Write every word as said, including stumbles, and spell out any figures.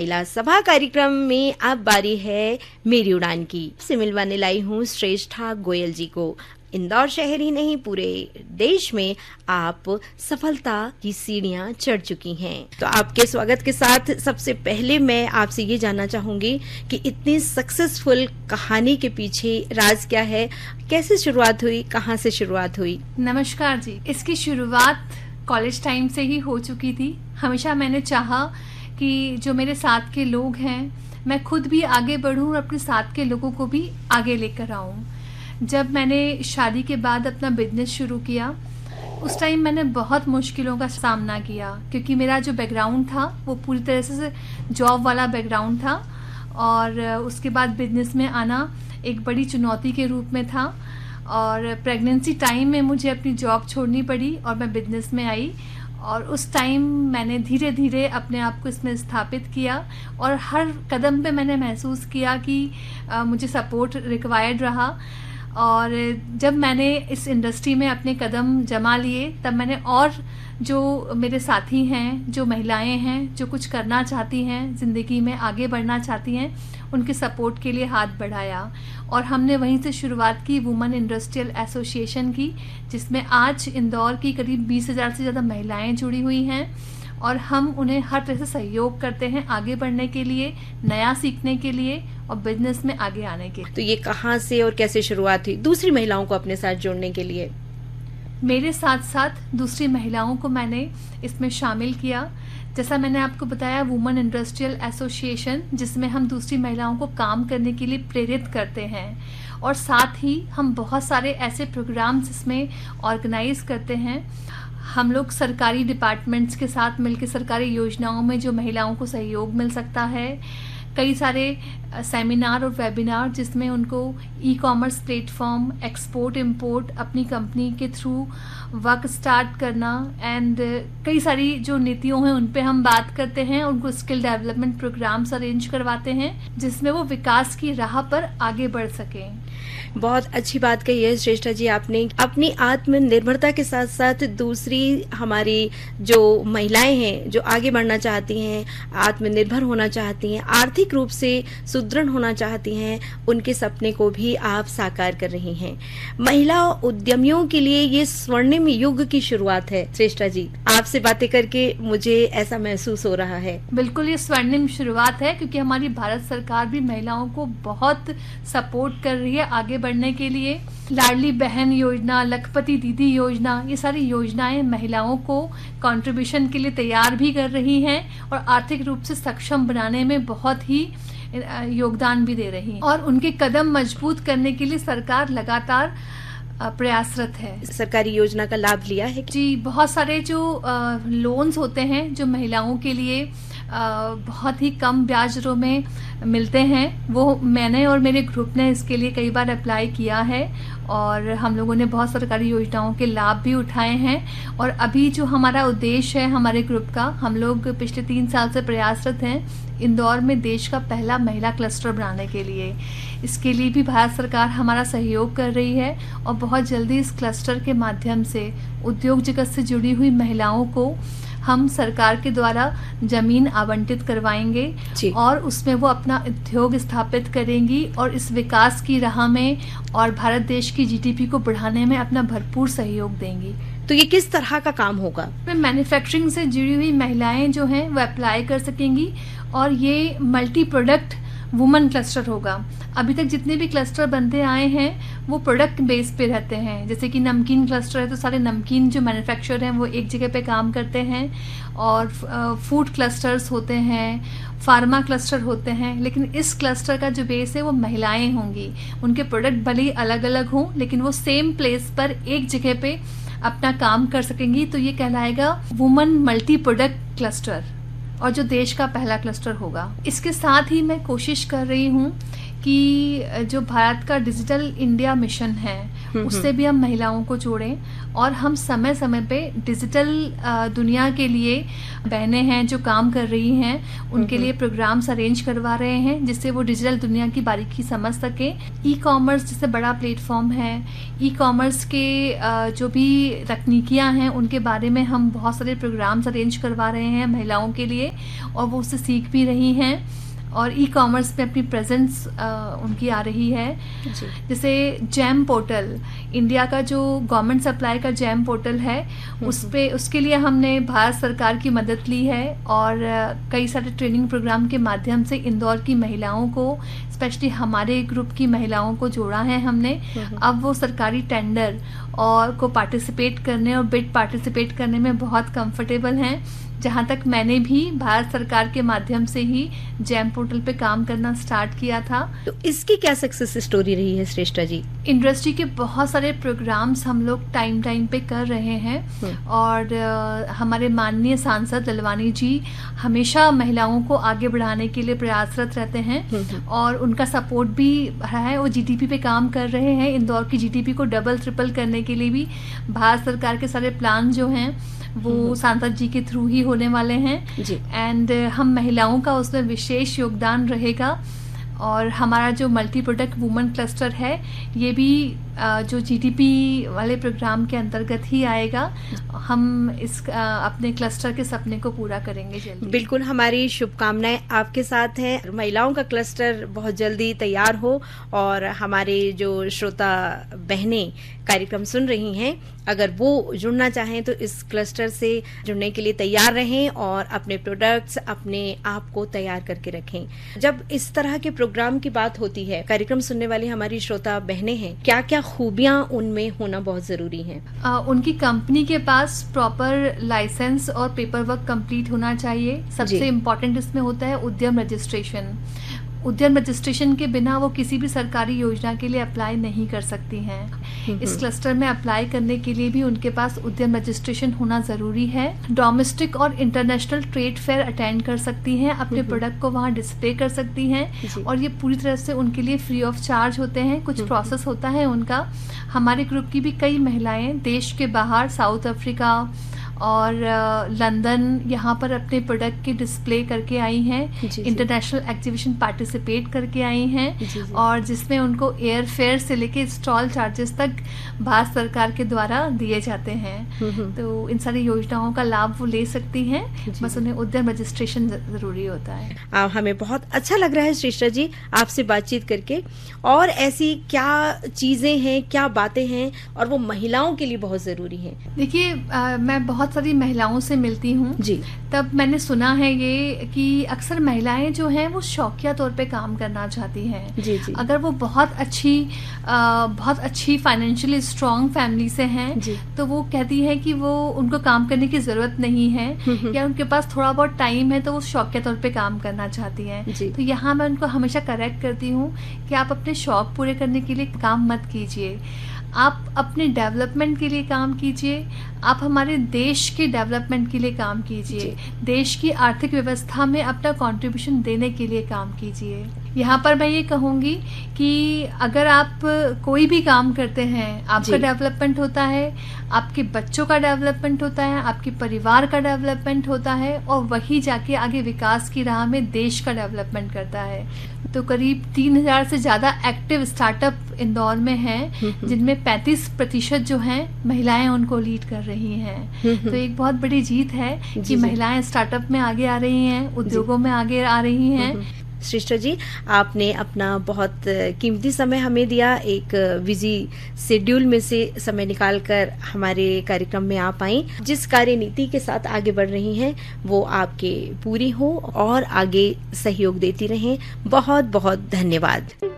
महिला सभा कार्यक्रम में अब बारी है मेरी उड़ान की। से मिलवाने लाई हूँ श्रेष्ठा गोयल जी को। इंदौर शहर ही नहीं, पूरे देश में आप सफलता की सीढ़ियां चढ़ चुकी हैं। तो आपके स्वागत के साथ सबसे पहले मैं आपसे ये जानना चाहूंगी कि इतनी सक्सेसफुल कहानी के पीछे राज क्या है, कैसे शुरुआत हुई, कहां से शुरुआत हुई? नमस्कार जी। इसकी शुरुआत कॉलेज टाइम से ही हो चुकी थी। हमेशा मैंने चाहा कि जो मेरे साथ के लोग हैं, मैं खुद भी आगे बढ़ूं और अपने साथ के लोगों को भी आगे लेकर आऊं। जब मैंने शादी के बाद अपना बिजनेस शुरू किया, उस टाइम मैंने बहुत मुश्किलों का सामना किया, क्योंकि मेरा जो बैकग्राउंड था वो पूरी तरह से जॉब वाला बैकग्राउंड था और उसके बाद बिजनेस में आना एक बड़ी चुनौती के रूप में था। और प्रेगनेंसी टाइम में मुझे अपनी जॉब छोड़नी पड़ी और मैं बिजनेस में आई और उस टाइम मैंने धीरे धीरे अपने आप को इसमें स्थापित किया और हर कदम पे मैंने महसूस किया कि आ, मुझे सपोर्ट रिक्वायर्ड रहा। और जब मैंने इस इंडस्ट्री में अपने कदम जमा लिए, तब मैंने और जो मेरे साथी हैं, जो महिलाएं हैं, जो कुछ करना चाहती हैं, ज़िंदगी में आगे बढ़ना चाहती हैं, उनके सपोर्ट के लिए हाथ बढ़ाया और हमने वहीं से शुरुआत की वुमेन इंडस्ट्रियल एसोसिएशन की, जिसमें आज इंदौर की करीब बीस हज़ार से ज़्यादा महिलाएं जुड़ी हुई हैं और हम उन्हें हर तरह से सहयोग करते हैं आगे बढ़ने के लिए, नया सीखने के लिए और बिजनेस में आगे आने के लिए। तो ये कहाँ से और कैसे शुरुआत हुई दूसरी महिलाओं को अपने साथ जोड़ने के लिए? मेरे साथ साथ दूसरी महिलाओं को मैंने इसमें शामिल किया। जैसा मैंने आपको बताया, वुमेन इंडस्ट्रियल एसोसिएशन, जिसमें हम दूसरी महिलाओं को काम करने के लिए प्रेरित करते हैं और साथ ही हम बहुत सारे ऐसे प्रोग्राम्स इसमें ऑर्गेनाइज करते हैं। हम लोग सरकारी डिपार्टमेंट्स के साथ मिलकर सरकारी योजनाओं में जो महिलाओं को सहयोग मिल सकता है, कई सारे सेमिनार और वेबिनार जिसमें उनको e commerce platform, export import अपनी कंपनी के थ्रू वर्क स्टार्ट करना एंड कई सारी जो नीतियों हैं उन पे हम बात करते हैं। उनको स्किल डेवलपमेंट प्रोग्राम्स अरेंज करवाते हैं जिसमें वो विकास की राह पर आगे बढ़ सकें। बहुत अच्छी बात कही है श्रेष्ठा जी आपने। अपनी आत्मनिर्भरता के साथ साथ दूसरी हमारी जो महिलाएं हैं जो आगे बढ़ना चाहती हैं, आत्मनिर्भर होना चाहती हैं, आर्थिक रूप से सुदृढ़ होना चाहती हैं, उनके सपने को भी आप साकार कर रही हैं। महिला उद्यमियों के लिए ये स्वर्णिम युग की शुरुआत है। श्रेष्ठा जी, आपसे बातें करके मुझे ऐसा महसूस हो रहा है। बिल्कुल, ये स्वर्णिम शुरुआत है क्योंकि हमारी भारत सरकार भी महिलाओं को बहुत सपोर्ट कर रही है आगे बढ़ने के लिए। लाडली बहन योजना, लखपति दीदी योजना, ये सारी योजनाएं महिलाओं को कंट्रीब्यूशन के लिए तैयार भी कर रही हैं और आर्थिक रूप से सक्षम बनाने में बहुत ही योगदान भी दे रही हैं और उनके कदम मजबूत करने के लिए सरकार लगातार प्रयासरत है। सरकारी योजना का लाभ लिया है जी। बहुत सारे जो लोन्स होते हैं जो महिलाओं के लिए आ, बहुत ही कम ब्याज दरों में मिलते हैं, वो मैंने और मेरे ग्रुप ने इसके लिए कई बार अप्लाई किया है और हम लोगों ने बहुत सरकारी योजनाओं के लाभ भी उठाए हैं। और अभी जो हमारा उद्देश्य है हमारे ग्रुप का, हम लोग पिछले तीन साल से प्रयासरत हैं इंदौर में देश का पहला महिला क्लस्टर बनाने के लिए। इसके लिए भी भारत सरकार हमारा सहयोग कर रही है और बहुत जल्दी इस क्लस्टर के माध्यम से उद्योग जगत से जुड़ी हुई महिलाओं को हम सरकार के द्वारा जमीन आवंटित करवाएंगे और उसमें वो अपना उद्योग स्थापित करेंगी और इस विकास की राह में और भारत देश की जीडीपी को बढ़ाने में अपना भरपूर सहयोग देंगी। तो ये किस तरह का काम होगा? मैन्युफैक्चरिंग से जुड़ी हुई महिलाएं जो हैं वो अप्लाई कर सकेंगी और ये मल्टी प्रोडक्ट वुमेन क्लस्टर होगा। अभी तक जितने भी क्लस्टर बनते आए हैं वो प्रोडक्ट बेस पे रहते हैं। जैसे कि नमकीन क्लस्टर है तो सारे नमकीन जो मैन्युफैक्चरर हैं वो एक जगह पे काम करते हैं और फूड क्लस्टर्स होते हैं, फार्मा क्लस्टर होते हैं। लेकिन इस क्लस्टर का जो बेस है वो महिलाएं होंगी। उनके प्रोडक्ट भले ही अलग अलग हों लेकिन वो सेम प्लेस पर एक जगह पे अपना काम कर सकेंगी। तो ये कहलाएगा वुमेन मल्टी प्रोडक्ट क्लस्टर और जो देश का पहला क्लस्टर होगा। इसके साथ ही मैं कोशिश कर रही हूँ कि जो भारत का डिजिटल इंडिया मिशन है उससे भी हम महिलाओं को जोड़ें और हम समय समय पे डिजिटल दुनिया के लिए बहनें हैं जो काम कर रही हैं उनके लिए प्रोग्राम्स अरेंज करवा रहे हैं जिससे वो डिजिटल दुनिया की बारीकी समझ सकें। ई कॉमर्स जैसे बड़ा प्लेटफॉर्म है, ई कॉमर्स के जो भी तकनीकियां हैं उनके बारे में हम बहुत सारे प्रोग्राम्स अरेंज करवा रहे हैं महिलाओं के लिए और वो उससे सीख भी रही हैं और ई कॉमर्स में अपनी प्रेजेंस उनकी आ रही है। जैसे जैम पोर्टल, इंडिया का जो गवर्नमेंट सप्लाई का जैम पोर्टल है उस पे उसके लिए हमने भारत सरकार की मदद ली है और कई सारे ट्रेनिंग प्रोग्राम के माध्यम से इंदौर की महिलाओं को, स्पेशली हमारे ग्रुप की महिलाओं को जोड़ा है हमने। अब वो सरकारी टेंडर और को पार्टिसिपेट करने और बिड पार्टिसिपेट करने में बहुत कंफर्टेबल हैं। जहाँ तक मैंने भी भारत सरकार के माध्यम से ही जैम पोर्टल पे काम करना स्टार्ट किया था। तो इसकी क्या सक्सेस स्टोरी रही है श्रेष्ठा जी? इंडस्ट्री के बहुत सारे प्रोग्राम्स हम लोग टाइम टाइम पे कर रहे हैं और आ, हमारे माननीय सांसद ललवानी जी हमेशा महिलाओं को आगे बढ़ाने के लिए प्रयासरत रहते हैं और उनका सपोर्ट भी है। वो जीडीपी पे काम कर रहे हैं। इंदौर की जीडीपी को डबल ट्रिपल करने के लिए भी भारत सरकार के सारे प्लान जो हैं वो सांसद जी के थ्रू ही होने वाले हैं जी। एंड हम महिलाओं का उसमें विशेष योगदान रहेगा और हमारा जो मल्टी प्रोडक्ट वुमेन क्लस्टर है ये भी जो जीडीपी वाले प्रोग्राम के अंतर्गत ही आएगा। हम इस अपने क्लस्टर के सपने को पूरा करेंगे जल्दी। बिल्कुल, हमारी शुभकामनाएं आपके साथ हैं। महिलाओं का क्लस्टर बहुत जल्दी तैयार हो और हमारे जो श्रोता बहनें कार्यक्रम सुन रही हैं अगर वो जुड़ना चाहें तो इस क्लस्टर से जुड़ने के लिए तैयार रहें और अपने प्रोडक्ट्स अपने आप को तैयार करके रखें। जब इस तरह के प्रोग्राम की बात होती है, कार्यक्रम सुनने वाली हमारी श्रोता बहनें हैं, क्या क्या खूबियां उनमें होना बहुत जरूरी है? आ, उनकी कंपनी के पास प्रॉपर लाइसेंस और पेपर वर्क कंप्लीट होना चाहिए। सबसे इम्पोर्टेंट इसमें होता है उद्यम रजिस्ट्रेशन। उद्यम रजिस्ट्रेशन के बिना वो किसी भी सरकारी योजना के लिए अप्लाई नहीं कर सकती हैं। इस क्लस्टर में अप्लाई करने के लिए भी उनके पास उद्यम रजिस्ट्रेशन होना ज़रूरी है। डोमेस्टिक और इंटरनेशनल ट्रेड फेयर अटेंड कर सकती हैं, अपने प्रोडक्ट को वहाँ डिस्प्ले कर सकती हैं और ये पूरी तरह से उनके लिए फ्री ऑफ चार्ज होते हैं। कुछ प्रोसेस होता है उनका। हमारे ग्रुप की भी कई महिलाएं देश के बाहर, साउथ अफ्रीका और लंदन, यहाँ पर अपने प्रोडक्ट की डिस्प्ले करके आई हैं, इंटरनेशनल एग्जीबिशन पार्टिसिपेट करके आई हैं जी जी। और जिसमें उनको एयर फेयर से लेके स्टॉल चार्जेस तक भारत सरकार के द्वारा दिए जाते हैं। तो इन सारी योजनाओं का लाभ वो ले सकती हैं, बस उन्हें उद्यम रजिस्ट्रेशन जरूरी होता है। आ, हमें बहुत अच्छा लग रहा है श्रेष्ठा जी आपसे बातचीत करके। और ऐसी क्या चीजें हैं, क्या बातें हैं और वो महिलाओं के लिए बहुत जरूरी है? देखिए, मैं बहुत सारी महिलाओं से मिलती हूँ जी, तब मैंने सुना है ये कि अक्सर महिलाएं जो हैं वो शौकिया तौर पे काम करना चाहती हैं जी जी। अगर वो बहुत अच्छी आ, बहुत अच्छी फाइनेंशियली स्ट्रांग फैमिली से हैं तो वो कहती है कि वो उनको काम करने की जरूरत नहीं है या उनके पास थोड़ा बहुत टाइम है तो वो शौकिया तौर पे काम करना चाहती हैं। तो यहाँ मैं उनको हमेशा करेक्ट करती हूँ कि आप अपने शौक पूरे करने के लिए काम मत कीजिए, आप अपने डेवलपमेंट के लिए काम कीजिए, आप हमारे देश के डेवलपमेंट के लिए काम कीजिए, देश की आर्थिक व्यवस्था में अपना कंट्रीब्यूशन देने के लिए काम कीजिए। यहाँ पर मैं ये कहूँगी कि अगर आप कोई भी काम करते हैं, आपका डेवलपमेंट होता है, आपके बच्चों का डेवलपमेंट होता है, आपके परिवार का डेवलपमेंट होता है और वही जाके आगे विकास की राह में देश का डेवलपमेंट करता है। तो करीब तीन हजार से ज़्यादा एक्टिव स्टार्टअप इंदौर में हैं जिनमें पैंतीस प्रतिशत जो हैं महिलाएं उनको लीड कर रही हैं। तो एक बहुत बड़ी जीत है कि महिलाएं स्टार्टअप में आगे आ रही हैं, उद्योगों में आगे आ रही हैं। श्रेष्ठा जी, आपने अपना बहुत कीमती समय हमें दिया, एक बिजी शेड्यूल में से समय निकालकर हमारे कार्यक्रम में आप आई। जिस कार्यनीति के साथ आगे बढ़ रही हैं वो आपके पूरी हो और आगे सहयोग देती रहें। बहुत बहुत धन्यवाद।